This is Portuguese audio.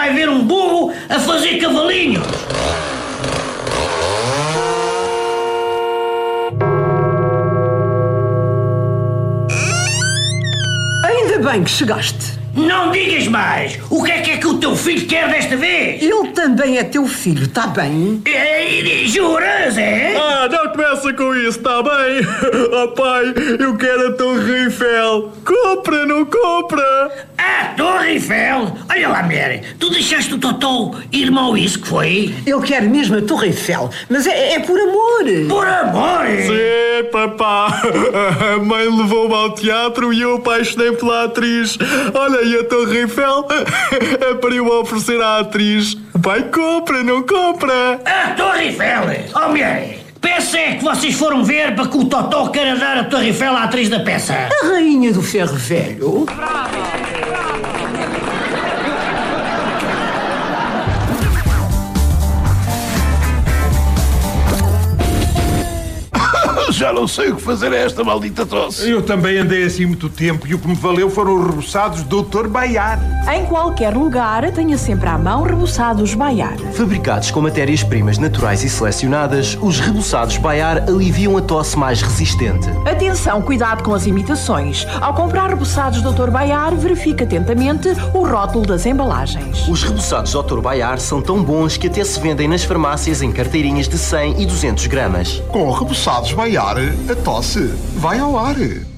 vai ver um burro a fazer cavalinhos. Ainda bem que chegaste. Não digas mais! O que é que o teu filho quer desta vez? Ele também é teu filho, está bem? Juras, é? Não começa com isso, está bem? Pai, eu quero a Torre Eiffel. Compra, não compra? Torre Eiffel! Olha lá, mulher, tu deixaste o Totó ir mal isso que foi? Ele quer mesmo a Torre Eiffel, mas é por amor. Por amor! Sim, papá. A mãe levou-me ao teatro e eu apaixonei pela atriz. Olha, e a Torre Eiffel é para eu oferecer à atriz. Pai, compra, não compra? A Torre Eiffel! Oh, mulher, peça é que vocês foram ver para que o Totó queira dar a Torre Eiffel à atriz da peça? A rainha do ferro velho. Já não sei o que fazer a esta maldita tosse. Eu também andei assim muito tempo e o que me valeu foram os reboçados do Dr. Baiar. Em qualquer lugar, tenha sempre à mão reboçados Baiar. Fabricados com matérias-primas naturais e selecionadas, os reboçados Baiar aliviam a tosse mais resistente. Atenção, cuidado com as imitações. Ao comprar reboçados Dr. Baiar, verifique atentamente o rótulo das embalagens. Os reboçados Dr. Baiar são tão bons que até se vendem nas farmácias em carteirinhas de 100 e 200 gramas. Com reboçados Baiar, a tosse vai ao ar.